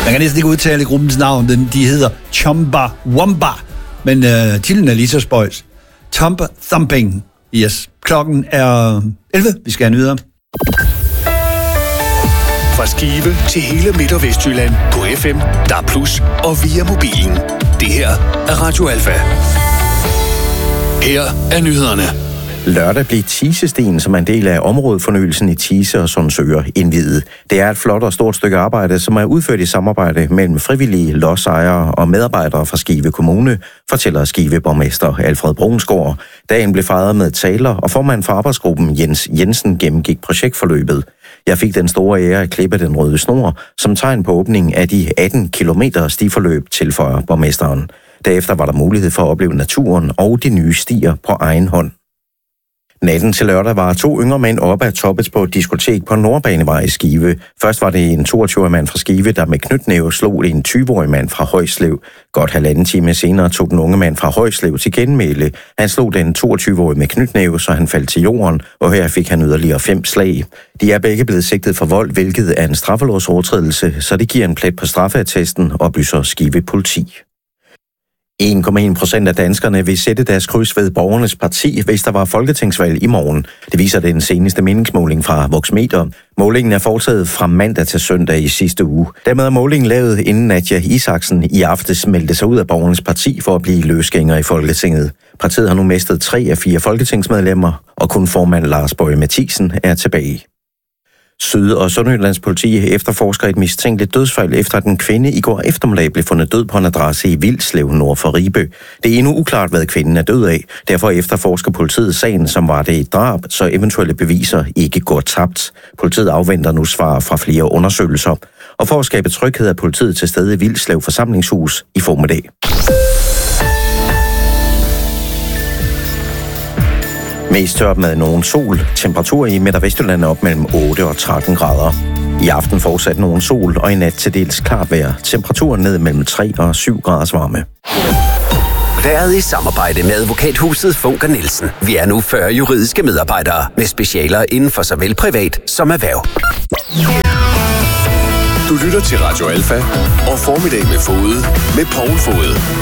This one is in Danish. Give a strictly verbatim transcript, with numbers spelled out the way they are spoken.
Man kan næsten ikke udtale gruppens navn. Den, de hedder Chumbawamba. Men øh, titlen er lige så spøjs. Thump Thumping. Yes. Klokken er elleve. Vi skal have nyheder. Fra Skive til hele Midt- og Vestjylland på F M, D A B plus, og via mobilen. Det her er Radio Alfa. Her er nyhederne. Lørdag blev Thisesten, som er en del af områdefornyelsen i Thise og Sundsøre, indviet. Det er et flot og stort stykke arbejde, som er udført i samarbejde mellem frivillige, lodsejere og medarbejdere fra Skive Kommune, fortæller Skive-borgmester Alfred Brunsgaard. Dagen blev fejret med taler, og formand for arbejdsgruppen Jens Jensen gennemgik projektforløbet. Jeg fik den store ære at klippe den røde snor, som tegn på åbningen af de atten kilometer stiforløb, tilføjer borgmesteren. Derefter var der mulighed for at opleve naturen og de nye stier på egen hånd. Natten til lørdag var to yngre mænd oppe af toppet på et diskotek på Nordbanevej i Skive. Først var det en toogtyve-årig mand fra Skive, der med knytnæve slog en tyve-årig mand fra Højslev. Godt halvanden time senere tog den unge mand fra Højslev til genmæle. Han slog den toogtyve-årige med knytnæve, så han faldt til jorden, og her fik han yderligere fem slag. De er begge blevet sigtet for vold, hvilket er en straffelovsovertrædelse, så det giver en plet på straffeattesten, oplyser Skive politi. en komma en procent af danskerne vil sætte deres kryds ved Borgernes Parti, hvis der var folketingsvalg i morgen. Det viser den seneste meningsmåling fra Voxmeter. Målingen er foretaget fra mandag til søndag i sidste uge. Dermed er målingen lavet, inden Nadja Isaksen i aftes meldte sig ud af Borgernes Parti for at blive løsgænger i Folketinget. Partiet har nu mistet tre af fire folketingsmedlemmer, og kun formand Lars Boje Mathiesen er tilbage. Syd- og Sønderjyllands politi efterforsker et mistænkeligt dødsfald efter, at en kvinde i går eftermiddag blev fundet død på en adresse i Vildslev nord for Ribe. Det er endnu uklart, hvad kvinden er død af. Derfor efterforsker politiet sagen, som var det et drab, så eventuelle beviser ikke går tabt. Politiet afventer nu svar fra flere undersøgelser. Og for at skabe tryghed er politiet til stede i Vildslev forsamlingshus i formiddag. Mest tørt med nogen sol. Temperatur i Midt- og Vestjylland er op mellem otte og tretten grader. I aften fortsat nogen sol, og i nat til dels klart vejr. Temperaturen ned mellem tre og syv graders varme. Været i samarbejde med advokathuset Funker Nielsen. Vi er nu fyrre juridiske medarbejdere med specialer inden for såvel privat som erhverv. Du lytter til Radio Alfa og Formiddag med Fode med Poul Fode.